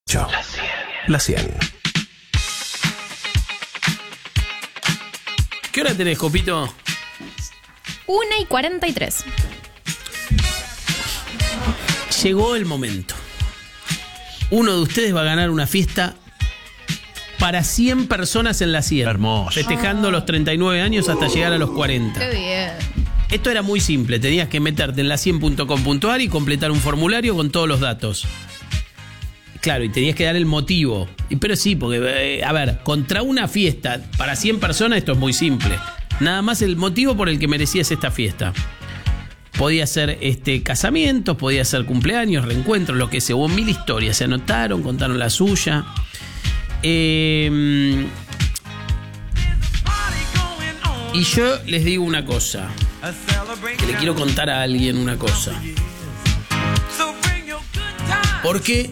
La 100. ¿Qué hora tenés, Copito? 1:43. Llegó el momento. Uno de ustedes va a ganar una fiesta para 100 personas en la 100. Hermoso. Festejando los 39 años hasta llegar a los 40. Qué bien. Esto era muy simple. Tenías que meterte en la100.com.ar y completar un formulario con todos los datos. Claro, y tenías que dar el motivo. Pero sí, porque, a ver, contra una fiesta para 100 personas esto es muy simple. Nada más el motivo por el que merecías esta fiesta. Podía ser casamientos, podía ser cumpleaños, reencuentros, lo que sea. Hubo 1000 historias. Se anotaron, contaron la suya. Y yo les digo una cosa. Que le quiero contar a alguien una cosa. Porque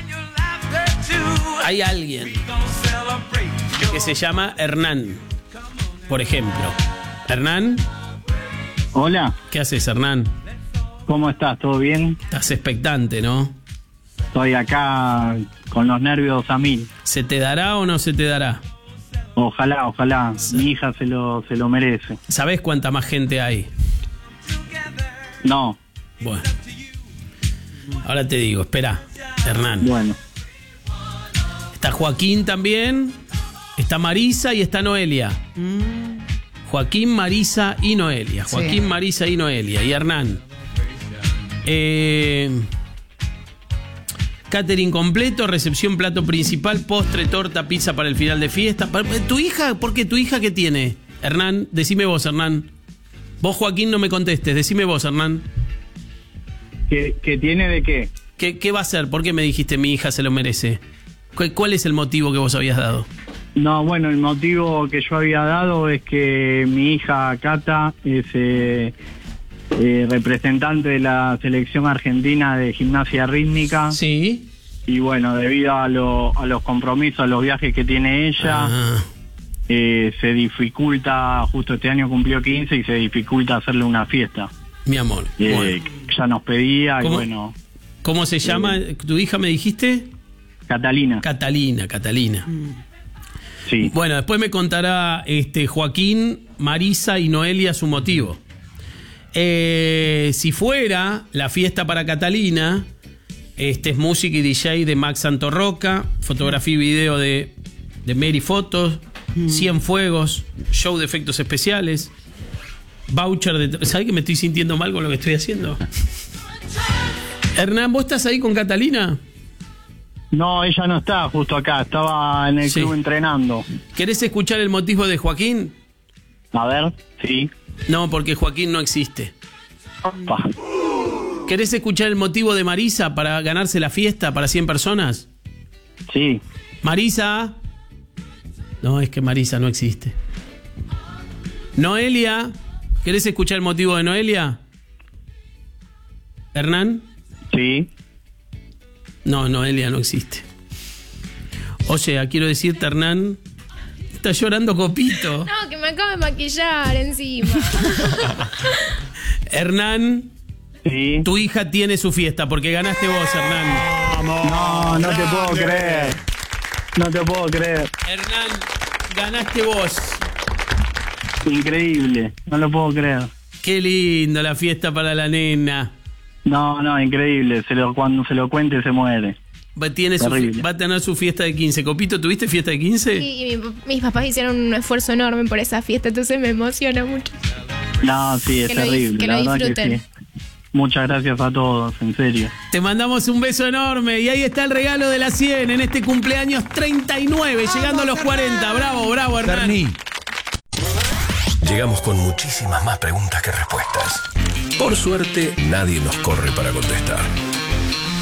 hay alguien que se llama Hernán, por ejemplo. Hernán. Hola. ¿Qué haces, Hernán? ¿Cómo estás? ¿Todo bien? Estás expectante, ¿no? Estoy acá con los nervios a 1000. ¿Se te dará o no se te dará? Ojalá. Mi hija se lo merece. ¿Sabés cuánta más gente hay? No. Bueno. Ahora te digo, espera, Hernán. Bueno. Está Joaquín también, está Marisa y está Noelia. Joaquín, Marisa y Noelia. Joaquín, sí. Marisa y Noelia. Y Hernán. Catering completo, recepción, plato principal, postre, torta, pizza para el final de fiesta. ¿Tu hija? ¿Por qué? ¿Tu hija qué tiene? Hernán, decime vos, Hernán. Vos, Joaquín, no me contestes. Decime vos, Hernán. ¿Qué tiene de qué? ¿Qué va a hacer? ¿Por qué me dijiste mi hija se lo merece? ¿Cuál es el motivo que vos habías dado? No, bueno, el motivo que yo había dado es que mi hija Cata es representante de la selección argentina de gimnasia rítmica. Sí. Y bueno, debido a los compromisos, a los viajes que tiene ella, se dificulta, justo este año cumplió 15 y se dificulta hacerle una fiesta. Mi amor. Bueno. Ya nos pedía y bueno. ¿Cómo se llama tu hija, me dijiste? Catalina. Catalina. Sí. Bueno, después me contará Joaquín, Marisa y Noelia su motivo. Si fuera la fiesta para Catalina, es música y DJ de Max Santorroca, fotografía y video de Mary Fotos, 100 fuegos, show de efectos especiales, voucher de... ¿Sabes que me estoy sintiendo mal con lo que estoy haciendo? Hernán, ¿vos estás ahí con Catalina? No, ella no está justo acá, estaba en el club entrenando. ¿Querés escuchar el motivo de Joaquín? A ver, sí. No, porque Joaquín no existe. Opa. ¿Querés escuchar el motivo de Marisa para ganarse la fiesta para 100 personas? Sí. Marisa. No, es que Marisa no existe. Noelia. ¿Querés escuchar el motivo de Noelia? ¿Hernán? Sí. No, Noelia no existe. O sea, quiero decirte, Hernán, está llorando Copito. No, que me acabo de maquillar encima. Hernán, sí. Tu hija tiene su fiesta porque ganaste vos, Hernán. No te puedo creer. No te puedo creer. Hernán, ganaste vos. Increíble, no lo puedo creer. Qué lindo la fiesta para la nena. No, increíble. Cuando se lo cuente se muere. Va a tener su fiesta de 15. Copito, ¿tuviste fiesta de 15? Sí, y mis papás hicieron un esfuerzo enorme por esa fiesta, entonces me emociona mucho. No, sí, es terrible. Que lo disfruten. Que sí. Muchas gracias a todos, en serio. Te mandamos un beso enorme y ahí está el regalo de la 100 en este cumpleaños 39, llegando a los 40. Bravo, Hernán. Berni. Llegamos con muchísimas más preguntas que respuestas. Por suerte, nadie nos corre para contestar.